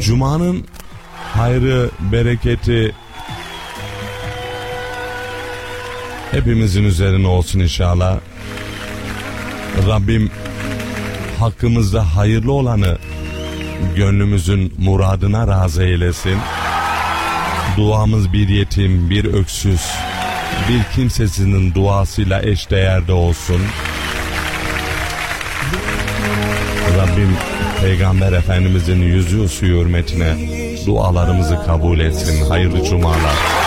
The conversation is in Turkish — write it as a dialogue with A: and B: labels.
A: Cuma'nın hayrı, bereketi hepimizin üzerine olsun inşallah. Rabbim hakkımızda hayırlı olanı gönlümüzün muradına razı eylesin. Duamız bir yetim, bir öksüz, bir kimsesizin duasıyla eşdeğerde olsun. Rabbim Peygamber Efendimizin yüzü suyu hürmetine dualarımızı kabul etsin. Hayırlı cumalar.